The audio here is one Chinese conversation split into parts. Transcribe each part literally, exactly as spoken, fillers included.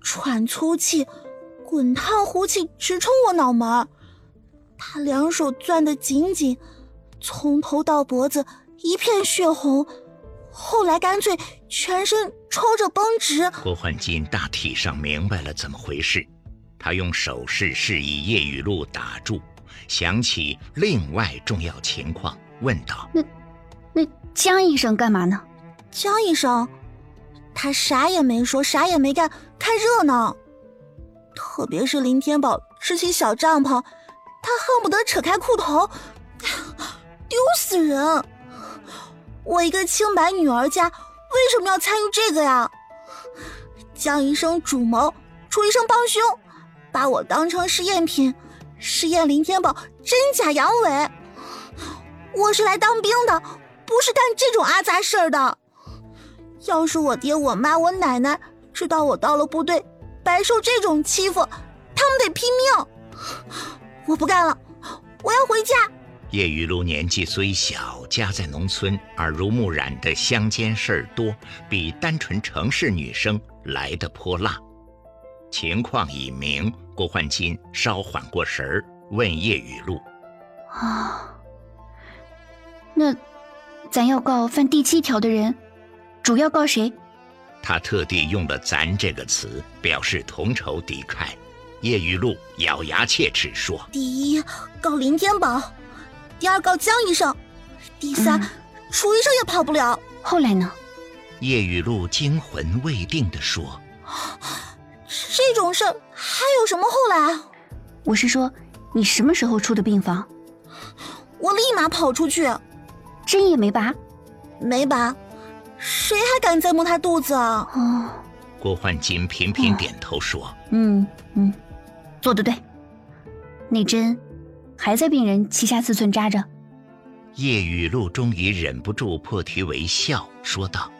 喘粗气，滚烫呼气直冲我脑门。他两手攥得紧紧，从头到脖子一片血红，后来干脆全身抽着绷直。 郭焕金大体上明白了怎么回事，他用手势示意叶雨露打住，想起另外重要情况，问道： 那那江医生干嘛呢？ 江医生他啥也没说，啥也没干，看热闹。特别是林天宝支起小帐篷，他恨不得扯开裤头，丢死人。我一个清白女儿家为什么要参与这个呀？江医生主谋，楚医生帮凶，把我当成试验品，试验林天宝真假阳痿。我是来当兵的，不是干这种阿杂事儿的。要是我爹我妈我奶奶知道我到了部队白受这种欺负，他们得拼命。我不干了，我要回家。 叶雨露年纪虽小，家在农村，耳濡目染的乡间事儿多，比单纯城市女生来得泼辣。情况已明，郭焕金稍缓过神儿，问叶雨露： 啊，那咱要告犯第七条的人，主要告谁？ 他特地用了咱这个词，表示同仇敌忾。叶雨露咬牙切齿说： 第一告林天宝，第二告江医生，第三、嗯、楚医生也跑不了。 后来呢？ 叶雨露惊魂未定地说： 这种事还有什么后来啊？ 我是说你什么时候出的病房？ 我立马跑出去。 针也没拔？ 没拔，谁还敢再摸他肚子啊？ 哦， 郭焕金频频点头说： 嗯嗯，做得对。那针还在病人脐下四寸扎着。 叶雨露终于忍不住破涕为笑，说道：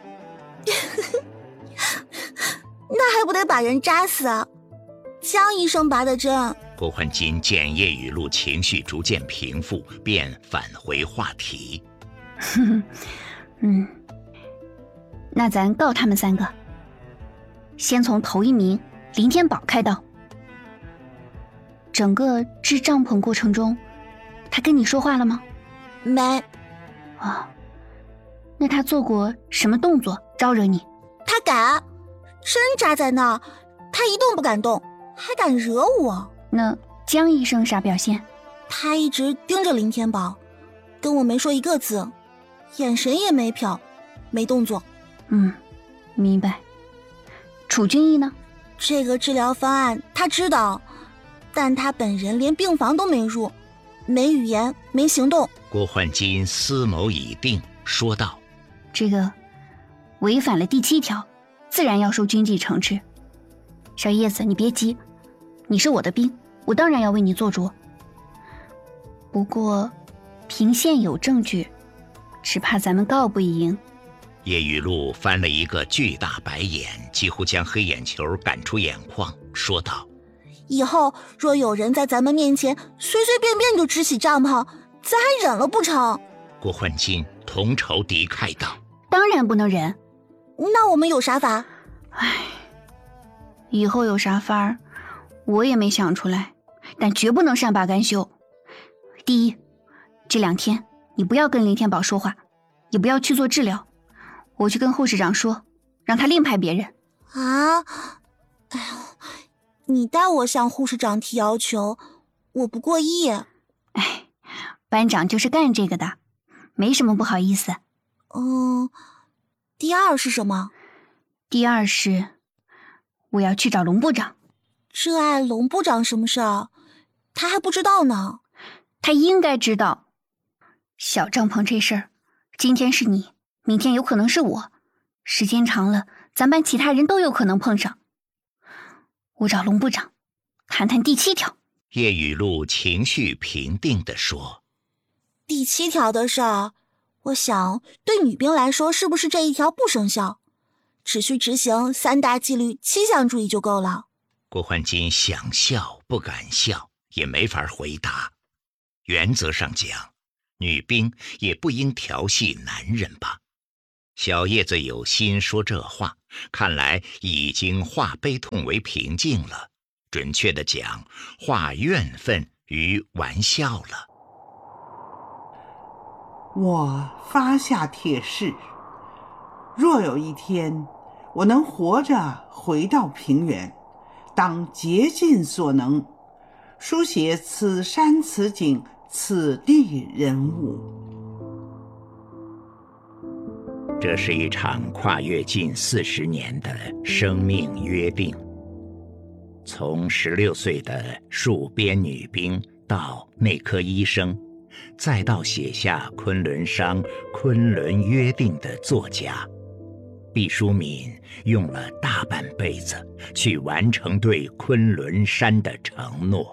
那还不得把人扎死啊？江医生拔的针。 郭焕金见叶雨露情绪逐渐平复，便返回话题。 嗯，那咱告他们三个。先从头一名林天宝开刀。整个支帐篷过程中，他跟你说话了吗？ 没。 哦，那他做过什么动作招惹你？ 他敢，针扎在那儿，他一动不敢动，还敢惹我。 那江医生啥表现？ 他一直盯着林天宝，跟我没说一个字，眼神也没瞟，没动作。 嗯，明白。楚俊义呢？ 这个治疗方案他知道，但他本人连病房都没入，没语言，没行动。 郭焕金思谋已定，说道： 这个违反了第七条，自然要受军纪惩治。小叶子，你别急，你是我的兵，我当然要为你做主。不过凭现有证据，只怕咱们告不赢。 叶雨露翻了一个巨大白眼，几乎将黑眼球赶出眼眶，说道： 以后若有人在咱们面前随随便便就支起帐篷，咱还忍了不成？ 郭焕金同仇敌忾道： 当然不能忍。 那我们有啥法？ 唉，以后有啥法儿我也没想出来，但绝不能善罢甘休。第一，这两天你不要跟林天宝说话，也不要去做治疗，我去跟护士长说，让他另派别人。 啊，哎呦，你带我向护士长提要求，我不过意。 哎，班长就是干这个的，没什么不好意思。 嗯，第二是什么？ 第二是我要去找龙部长。 这碍龙部长什么事儿？他还不知道呢。 他应该知道。小帐篷这事儿，今天是你，明天有可能是我，时间长了，咱班其他人都有可能碰上。我找龙部长谈谈第七条。 叶雨露情绪平定地说： 第七条的事儿，我想对女兵来说是不是这一条不生效，只需执行三大纪律七项注意就够了。 郭焕金想笑不敢笑，也没法回答。原则上讲，女兵也不应调戏男人吧。 小叶子有心说这话，看来已经化悲痛为平静了，准确地讲，化怨愤于玩笑了。 我发下帖誓，若有一天我能活着回到平原，当竭尽所能书写此山此景此地人物。 这是一场跨越近四十年的生命约定，从十六岁的戍边女兵到内科医生，再到写下昆仑商、昆仑约定的作家，毕淑敏用了大半辈子去完成对昆仑山的承诺。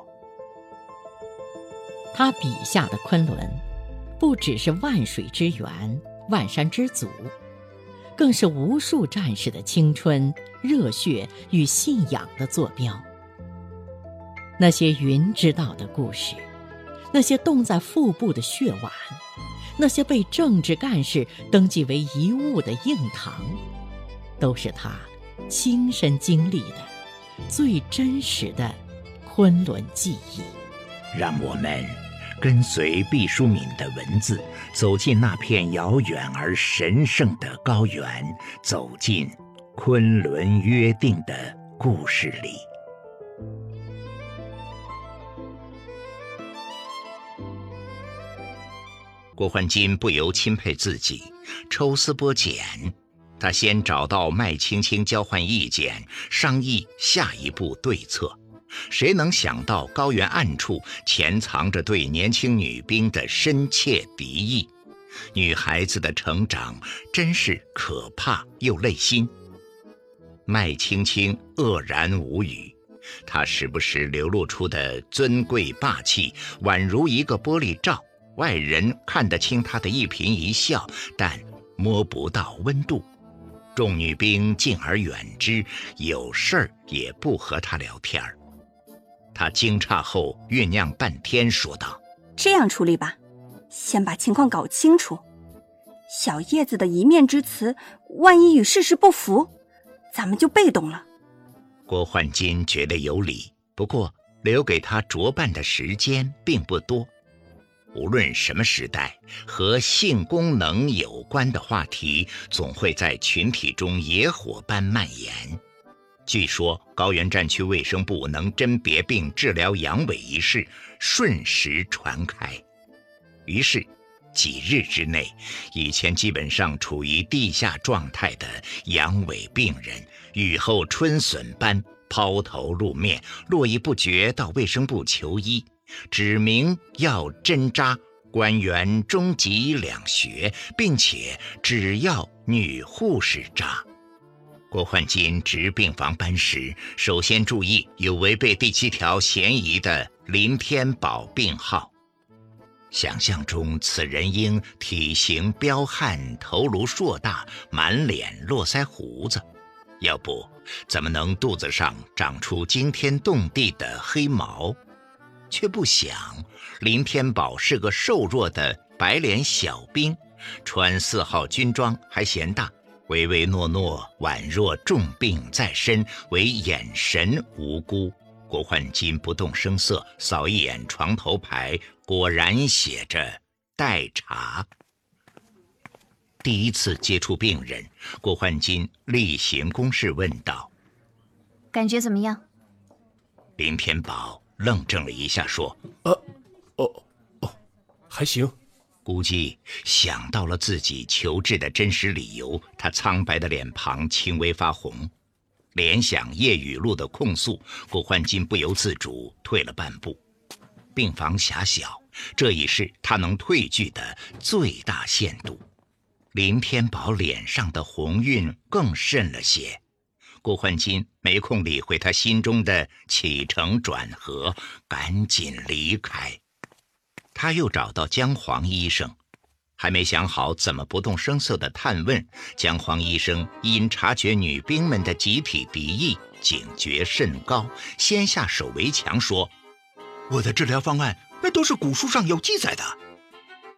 他笔下的昆仑，不只是万水之源、万山之祖，更是无数战士的青春、热血与信仰的坐标。那些云知道的故事，那些冻在腹部的血碗，那些被政治干事登记为遗物的硬糖，都是他亲身经历的最真实的昆仑记忆。 让我们跟随毕淑敏的文字，走进那片遥远而神圣的高原，走进昆仑约定的故事里。郭焕金不由钦佩自己，抽丝剥茧，他先找到麦青青交换意见，商议下一步对策。谁能想到高原暗处潜藏着对年轻女兵的深切敌意？女孩子的成长真是可怕又累心。麦青青愕然无语，她时不时流露出的尊贵霸气，宛如一个玻璃罩，外人看得清她的一颦一笑，但摸不到温度。众女兵敬而远之，有事儿也不和她聊天儿。他惊诧后酝酿半天，说道： 这样处理吧，先把情况搞清楚。小叶子的一面之词，万一与事实不符，咱们就被动了。 郭焕金觉得有理，不过留给他着办的时间并不多。无论什么时代，和性功能有关的话题总会在群体中野火般蔓延。据说高原战区卫生部能甄别并治疗阳痿一事瞬时传开，于是几日之内，以前基本上处于地下状态的阳痿病人，雨后春笋般抛头露面，络绎不绝到卫生部求医，指明要针扎，官员中级两穴，并且只要女护士扎。郭焕金值病房班时，首先注意有违背第七条嫌疑的林天宝病号。想象中此人应体型彪悍，头颅硕大，满脸络腮胡子，要不怎么能肚子上长出惊天动地的黑毛？却不想林天宝是个瘦弱的白脸小兵，穿四号军装还嫌大，唯唯诺诺，宛若重病在身，唯眼神无辜。郭焕金不动声色，扫一眼床头牌，果然写着待查。第一次接触病人，郭焕金例行公事问道： 感觉怎么样？ 林天宝愣怔了一下，说： 呃，哦，哦，还行。 估计想到了自己求治的真实理由，他苍白的脸庞轻微发红。联想叶雨露的控诉，郭焕金不由自主退了半步。病房狭小，这已是他能退拒的最大限度。林天宝脸上的红晕更甚了些。郭焕金没空理会他心中的起承转合，赶紧离开。他又找到姜黄医生，还没想好怎么不动声色地探问，姜黄医生因察觉女兵们的集体敌意，警觉甚高，先下手为强，说：我的治疗方案那都是古书上有记载的。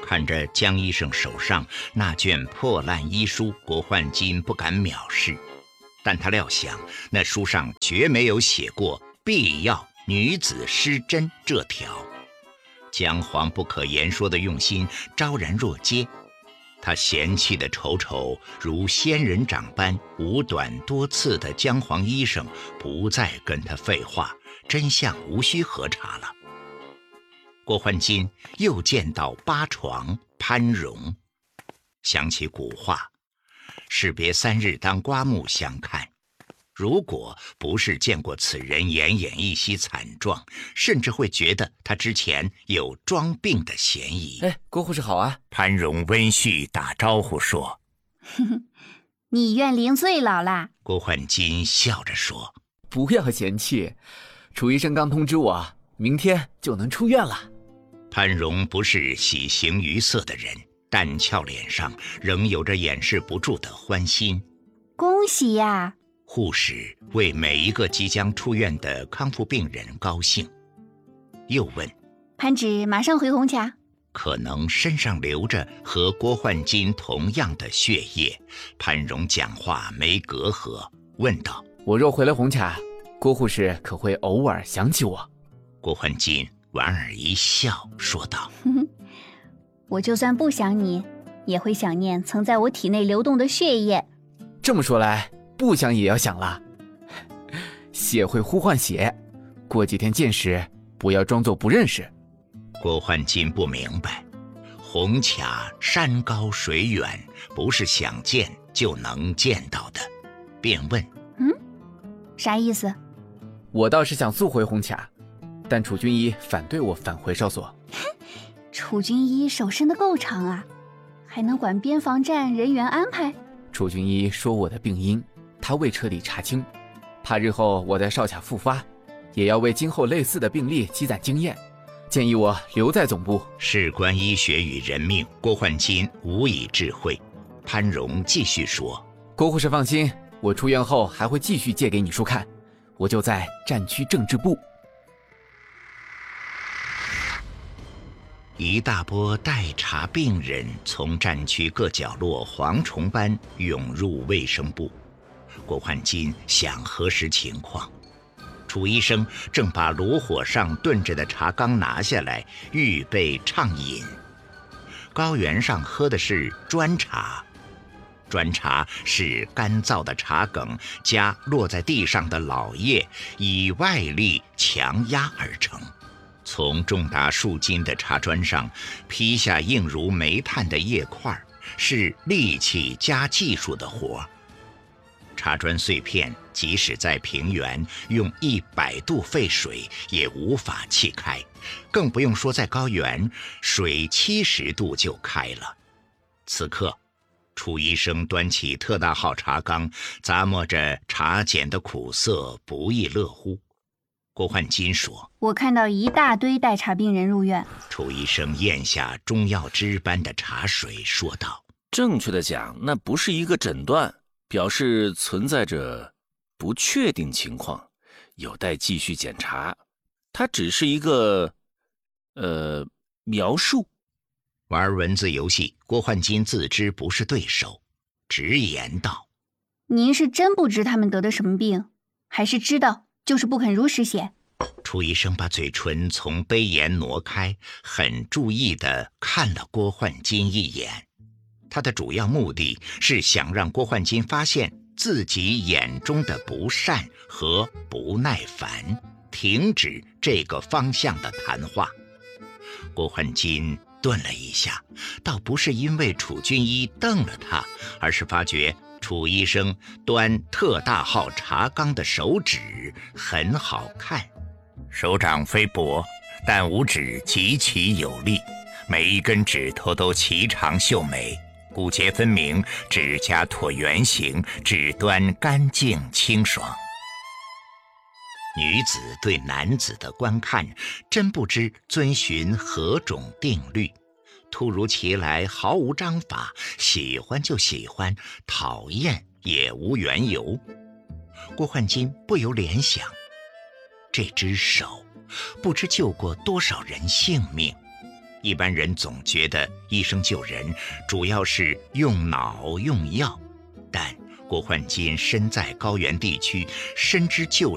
看着江医生手上那卷破烂医书，郭焕金不敢藐视，但他料想那书上绝没有写过必要女子失贞这条。姜黄不可言说的用心昭然若揭，他嫌弃的瞅瞅如仙人掌般五短多次的姜黄医生，不再跟他废话，真相无需核查了。郭焕金又见到八床潘荣，想起古话，士别三日当刮目相看。如果不是见过此人奄奄一息惨状，甚至会觉得他之前有装病的嫌疑。 哎，郭护士好啊！ 潘荣温煦打招呼说：“ 你院龄最老啦。” 郭焕金笑着说：“ 不要嫌弃，楚医生刚通知我，明天就能出院了。” 潘荣不是喜形于色的人，淡俏脸上仍有着掩饰不住的欢心。 恭喜呀！ 护士为每一个即将出院的康复病人高兴，又问：“ 潘芷马上回红卡？” 可能身上流着和郭焕金同样的血液，潘荣讲话没隔阂，问道：“ 我若回了红卡，郭护士可会偶尔想起我？” 郭焕金莞尔一笑，说道：“ 我就算不想你，也会想念曾在我体内流动的血液。” 这么说来，不想也要想了。血会呼唤血，过几天见时不要装作不认识。 郭焕金不明白，红卡山高水远，不是想见就能见到的，便问：“ 嗯，啥意思？” 我倒是想速回红卡，但楚军医反对我返回哨所。 楚军医手伸得够长啊，还能管边防站人员安排。 楚军医说我的病因他未彻底查清，怕日后我在哨卡复发，也要为今后类似的病例积攒经验，建议我留在总部。 事关医学与人命，郭焕金无以置喙。潘荣继续说：“ 郭护士放心，我出院后还会继续借给你书看，我就在战区政治部。” 一大波待查病人从战区各角落蝗虫般涌入卫生部。郭焕金想核实情况，楚医生正把炉火上炖着的茶缸拿下来，预备畅饮。高原上喝的是砖茶，砖茶是干燥的茶梗加落在地上的老叶，以外力强压而成。从重达数斤的茶砖上劈下硬如煤炭的叶块，是力气加技术的活。茶砖碎片即使在平原用一百度沸水也无法沏开，更不用说在高原水七十度就开了。此刻楚医生端起特大号茶缸，咂摸着茶碱的苦涩，不亦乐乎。郭焕金说：“ 我看到一大堆待查病人入院。” 楚医生咽下中药汁般的茶水，说道：“ 正确的讲，那不是一个诊断，表示存在着不确定情况，有待继续检查。它只是一个，呃，描述。” 玩文字游戏，郭焕金自知不是对手，直言道：“ 您是真不知他们得的什么病，还是知道？”就是不肯如实写。 楚医生把嘴唇从杯沿挪开，很注意地看了郭焕金一眼。他的主要目的是想让郭焕金发现自己眼中的不善和不耐烦，停止这个方向的谈话。郭焕金顿了一下，倒不是因为楚军医瞪了他，而是发觉楚医生端特大号茶缸的手指很好看，手掌非薄，但五指极其有力，每一根指头都颀长秀美，骨节分明，指甲椭圆形，指端干净清爽。女子对男子的观看，真不知遵循何种定律，突如其来，毫无章法，喜欢就喜欢，讨厌也无缘由。郭焕金不由联想，这只手不知救过多少人性命， 一般人总觉得医生救人主要是用脑用药，但郭焕金身在高原地区，深知救